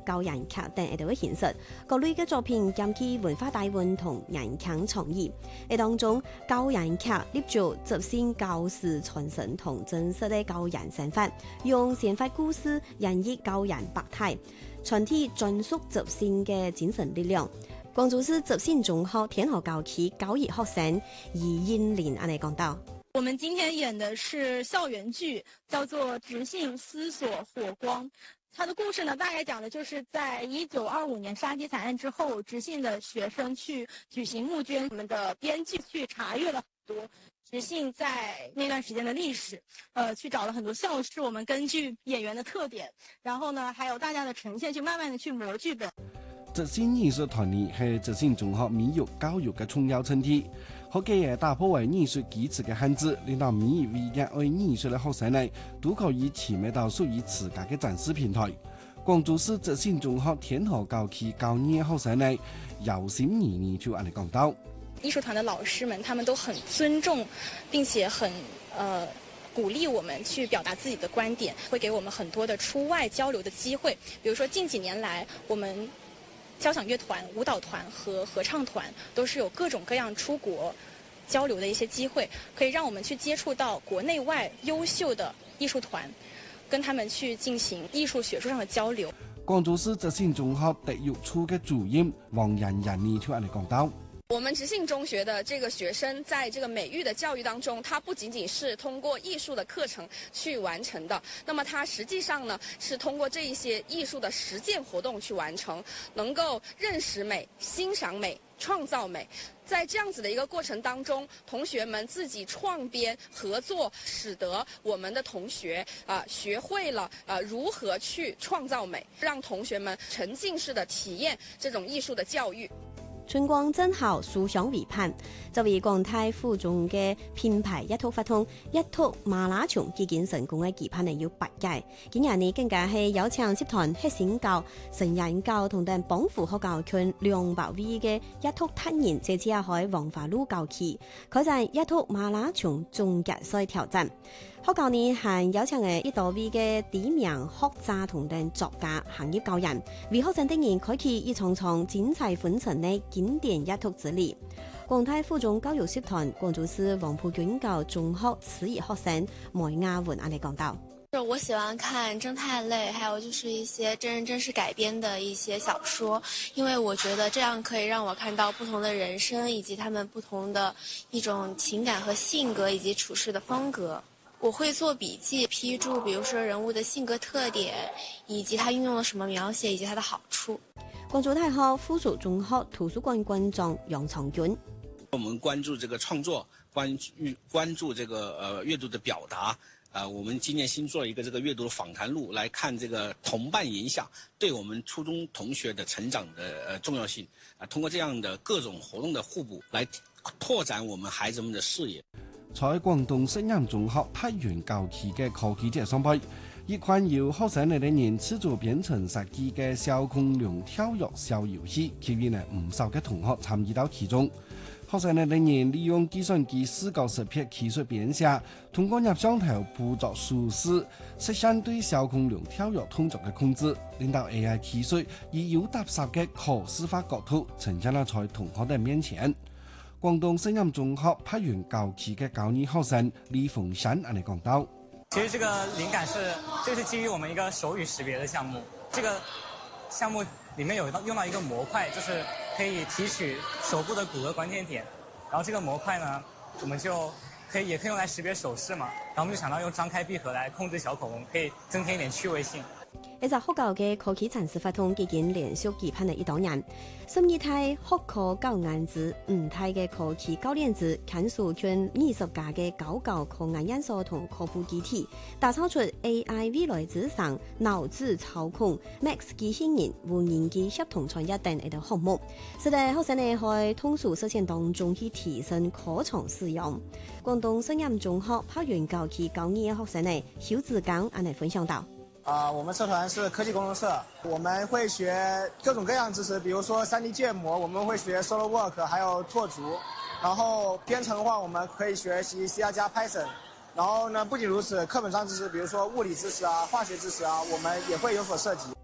教人劇等一啲形式，各類嘅作品兼具文化底蘊同人腔創意。當中教人劇立足執行教師傳承同真實嘅教人生活，用生活故事演繹教人百態，傳遞專屬執行嘅精神力量。廣州市執行中學天河校區高一學生余英林安尼講到。 我們今天演的是校園劇，叫做《直信思索火光》。它的故事呢，大概講的就是在1925年殺雞慘案之後，直信的學生去舉行募捐，我們的編劇去查閱了很多直信在那段時間的歷史，去找了很多校事，我們根據演員的特點，然後呢，還有大家的呈現，去慢慢的去磨劇本。 直信藝術團體係直信中學美育教育嘅重要centre，學嘅嘢打破為藝術基礎嘅限制，令到每一位熱愛藝術嘅學生呢都可以媲美到屬於自家嘅展示平台。廣州市直信中學天河校區高二嘅學生呢，有心而意就按你講到。 藝術團的老師們，他們都很尊重，並且很鼓勵我們去表達自己的觀點，會給我們很多的出外交流的機會。比如說近幾年來，我們交響樂團、舞蹈團和合唱團都是有各種各樣出國交流的一些機會，可以讓我們去接觸到國內外優秀的藝術團，跟他們去進行藝術學術上的交流。 廣州市直信中學體育處嘅主任黃仁仁呢就按你講到。 我們直信中學的這個學生，在這個美育的教育當中，他不僅僅是通過藝術的課程去完成的，那麼他實際上呢，是通過這一些藝術的實踐活動去完成，能夠認識美、欣賞美、創造美。在這樣子的一個過程當中，同學們自己創編合作，使得我們的同學學會了如何去創造美，讓同學們沉浸式的體驗這種藝術的教育。 春光正好書香為盼，作為廣泰附中嘅品牌一套發通一套馬拉松已經成功嘅期盼係要8屆，今年呢更加係有請集團核心教、成人教同等幫扶學校群200位嘅一套達人，這次喺黃花路校區開展一套馬拉松總決賽挑戰。學校呢係有請嘅一多位嘅知名學者同等作家、行業教人，為學生等人開啟一場場精彩紛呈嘅經典一套之旅。廣泰附中教育集團廣州市黃埔軍校中學此役學生梅亞文安尼講到。 我喜歡看偵探類，還有就是一些真人真事改編的一些小說，因為我覺得這樣可以讓我看到不同的人生，以及他們不同的一種情感和性格，以及處事的風格。我會做筆記批注，比如說人物的性格特點，以及他運用了什麼描寫，以及他的好處。 廣州大學附屬中學圖書館館長楊長軍， 我們關注這個創作，關注這個閱讀的表達。我們今年新做了一個這個閱讀的訪談錄，來看這個同伴影響對我們初中同學的成長的重要性。通過這樣的各種活動的互補，來拓展我們孩子們的視野。 在廣東實驗中學太原校區嘅科技節上班，一款由學生哋人製作編程設計嘅小恐龍跳躍小遊戲，吸引了唔少嘅同學參與到其中。學生哋人利用計算機視覺識別技術編寫，通過攝像頭捕捉數字，實現對小恐龍跳躍動作嘅控制，令到 AI 技術以有特色嘅可視化角度呈現了在同學嘅面前。廣東實驗中學太原校區嘅高二學生李鳳山安尼講到。 其實這個靈感是基於我們一個手語識別的項目。這個項目裡面有用到一個模塊，就是可以提取手部的骨骼關鍵點。然後這個模塊呢，我們就也可以用來識別手勢嘛。然後我們就想到用張開閉合來控制小恐龍，可以增添一點趣味性。 一隻學校嘅科技展示活動已經連續舉辦了一多年。12梯學科教研子，5梯嘅科技教練子，簡述圈20家嘅高科研因素同科普基地，打造出 AI 未來之上腦子操控、Max 機器人、無人機協同創業等一個項目，使得學生哋喺通俗實踐當中去提升課程使用。廣東實驗中學太原校區高二嘅學生哋邱子剛安尼分享到。 我們社團是科技工程社，我們會學各種各樣知識，比如說 3D 建模，我們會學 SolidWorks，還有拓足。然後編程的話，我們可以學習 C++、Python。然後呢，不僅如此，課本上知識，比如說物理知識啊、化學知識啊，我們也會有所涉及。